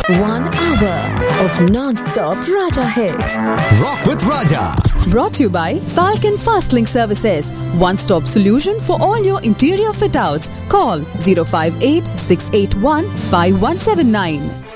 1 hour of non-stop Raja hits. Rock with Raja. Brought to you by Falcon Fast Link Services. One-stop solution for all your interior fit-outs. Call 058 681 5179.